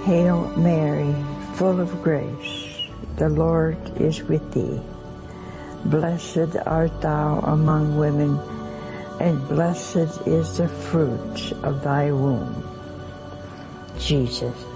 Hail Mary, full of grace, the Lord is with thee. Blessed art thou among women, and blessed is the fruit of thy womb, Jesus.